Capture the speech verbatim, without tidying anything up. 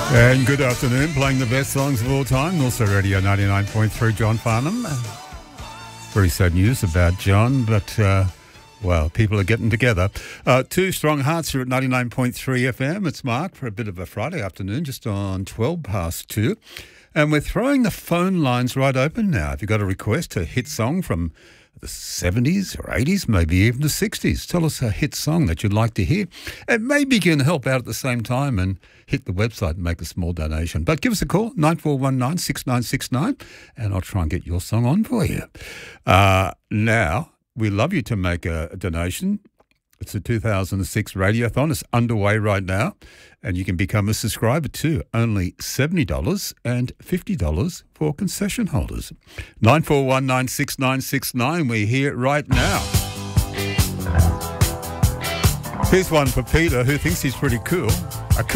And good afternoon, playing the best songs of all time. Also Radio ninety-nine point three, John Farnham. Very sad news about John, but, uh, well, people are getting together. Uh, two strong hearts here at ninety-nine point three F M. It's Mark for a bit of a Friday afternoon, just on twelve past two. And we're throwing the phone lines right open now. If you've got a request, a hit song from the seventies or eighties, maybe even the sixties. Tell us a hit song that you'd like to hear. And maybe you can help out at the same time and hit the website and make a small donation. But give us a call, nine four one nine, six nine six nine, and I'll try and get your song on for you. Uh, now, we love you to make a, a donation. It's a two thousand six Radiothon. It's underway right now, and you can become a subscriber too. Only seventy dollars and fifty dollars for concession holders. nine four one nine, six nine six nine. We're here right now. Here's one for Peter, who thinks he's pretty cool.